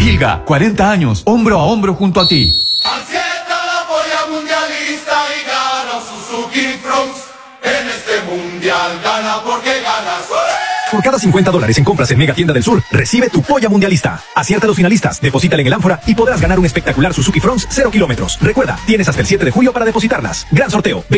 Gilga, 40 años, hombro a hombro junto a ti. Acierta la polla mundialista y gana Suzuki Fronts. En este mundial gana porque ganas. Por cada $50 en compras en Mega Tienda del Sur, recibe tu polla mundialista. Acierta a los finalistas, deposítale en el ánfora y podrás ganar un espectacular Suzuki Fronts 0 kilómetros. Recuerda, tienes hasta el 7 de julio para depositarlas. Gran sorteo.